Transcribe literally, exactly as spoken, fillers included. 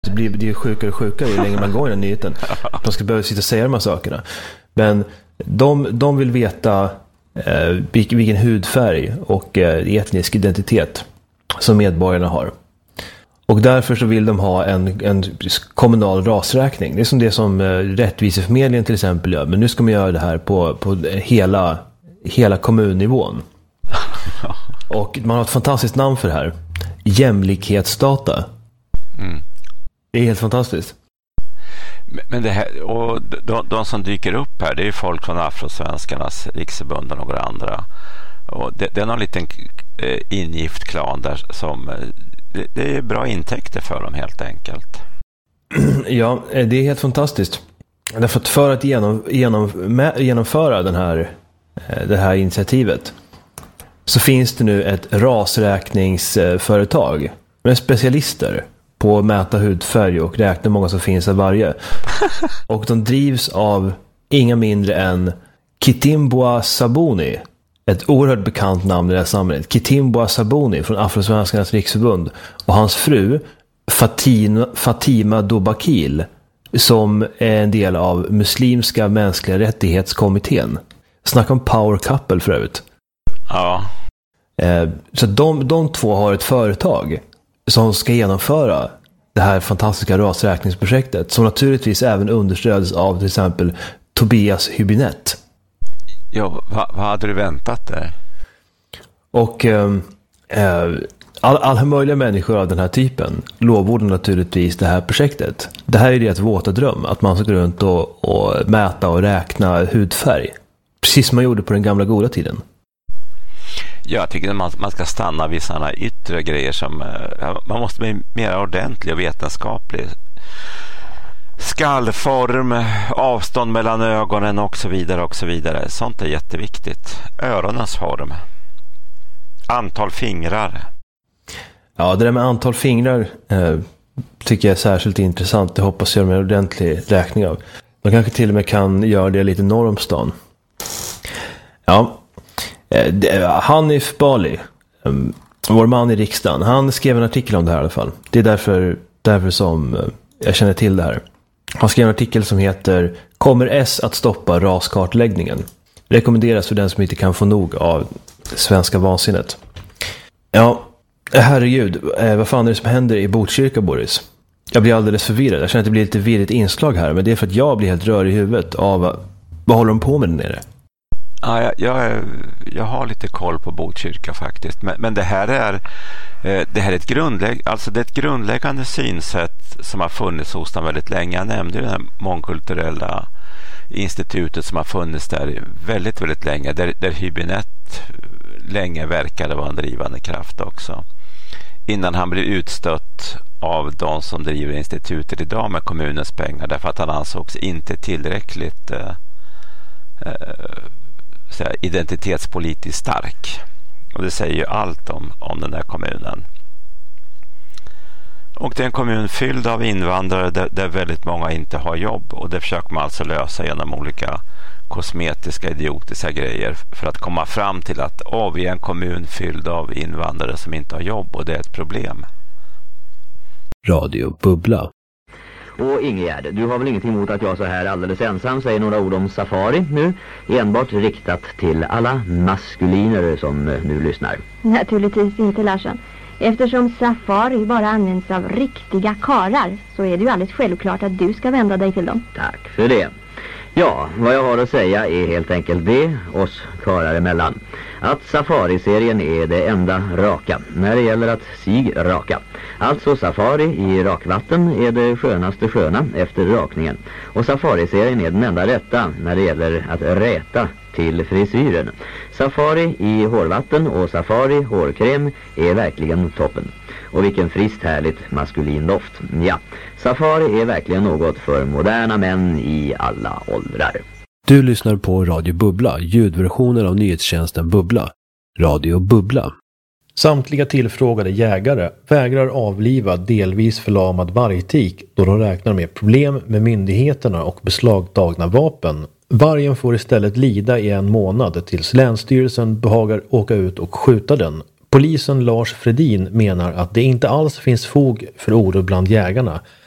Det blir, det blir sjukare och sjukare ju längre man går i den nyheten. Man ska behöva sitta och säga de här sakerna. Men de, de vill veta eh, vilken, vilken hudfärg och eh, etnisk identitet som medborgarna har. Och därför så vill de ha en, en kommunal rasräkning. Det är som det som eh, Rättviseförmedlingen till exempel gör. Men nu ska man göra det här på, på hela, hela kommunnivån. Och man har ett fantastiskt namn för det här. Jämlikhetsdata. Mm. Det är helt fantastiskt. Men det här, och de, de som dyker upp här, det är ju folk från Afrosvenskarnas riksförbund och några andra. Och det, det är någon liten eh, ingift klan där som det, det är bra intäkter för dem helt enkelt. Ja, det är helt fantastiskt. Därför att för att genom, genom, med, genomföra den här, det här initiativet så finns det nu ett rasräkningsföretag med specialister på att mäta hudfärg och räkna hur många som finns av varje. Och de drivs av inga mindre än Kitimbwa Sabuni. Ett oerhört bekant namn i det här samhället. Kitimbwa Sabuni från Afrosvenskarnas riksförbund. Och hans fru Fatima, Fatima Dobakil som är en del av Muslimska mänskliga rättighetskommittén. Snacka om power couple för övrigt. Ja. Eh, så de, de två har ett företag som ska genomföra det här fantastiska rasräkningsprojektet som naturligtvis även understöds av till exempel Tobias Hübinette. Ja, vad, vad hade du väntat där? Och eh, all, alla möjliga människor av den här typen lovordar naturligtvis det här projektet. Det här är deras våta dröm, att man ska gå runt och, och mäta och räkna hudfärg. Precis som man gjorde på den gamla goda tiden. Jag tycker att man, man ska stanna vid sådana yttre grejer som man måste bli mer ordentlig och vetenskaplig. Skallform, avstånd mellan ögonen och så vidare och så vidare. Sånt är jätteviktigt. Öronens form. Antal fingrar. Ja, det där med antal fingrar eh, tycker jag är särskilt intressant. Det hoppas jag med en ordentlig räkning av. Man kanske till och med kan göra det lite norr om stan. Ja. Hanif Bali, vår man i riksdagen, han skrev en artikel om det här i alla fall. Det är därför, därför som jag känner till det här. Han skrev en artikel som heter "Kommer S att stoppa raskartläggningen?" Rekommenderas för den som inte kan få nog av svenska vansinnet. Ja, herregud, vad fan är det som händer i Botkyrka, Boris? Jag blir alldeles förvirrad. Jag känner att det blir lite virrigt inslag här, men det är för att jag blir helt rör i huvudet av vad håller de på med där nere? Ja, jag, jag, jag har lite koll på Botkyrka faktiskt. Men, men det här är det här är ett grundlägg, alltså det är ett grundläggande synsätt som har funnits hos dem väldigt länge. Jag nämnde ju det här mångkulturella institutet som har funnits där väldigt, väldigt länge. Där, där Hübinette länge verkade vara en drivande kraft också. Innan han blev utstött av de som driver institutet idag med kommunens pengar. Därför att han ansågs inte tillräckligt eh, eh, identitetspolitiskt stark. Och det säger ju allt om, om den där kommunen. Och det är en kommun fylld av invandrare där, där väldigt många inte har jobb. Och det försöker man alltså lösa genom olika kosmetiska, idiotiska grejer för att komma fram till att oh, vi är en kommun fylld av invandrare som inte har jobb och det är ett problem. Radio Bubbla. Och Ingegärd, du har väl ingenting emot att jag så här alldeles ensam säger några ord om safari nu? Enbart riktat till alla maskuliner som nu lyssnar. Naturligtvis inte, Larsson. Eftersom safari bara används av riktiga karar så är det ju alldeles självklart att du ska vända dig till dem. Tack för det. Ja, vad jag har att säga är helt enkelt det, oss karar emellan, att Safari-serien är det enda raka när det gäller att sig raka. Alltså Safari i rakvatten är det skönaste sköna efter rakningen. Och Safari-serien är den enda rätta när det gäller att räta till frisyren. Safari i hårvatten och Safari hårkräm är verkligen toppen. Och vilken friskt härligt maskulin doft. Ja, Safari är verkligen något för moderna män i alla åldrar. Du lyssnar på Radio Bubbla, ljudversionen av nyhetstjänsten Bubbla. Radio Bubbla. Samtliga tillfrågade jägare vägrar avliva delvis förlamad vargtik då de räknar med problem med myndigheterna och beslagtagna vapen. Vargen får istället lida i en månad tills Länsstyrelsen behagar åka ut och skjuta den. Polisen Lars Fredin menar att det inte alls finns fog för oro bland jägarna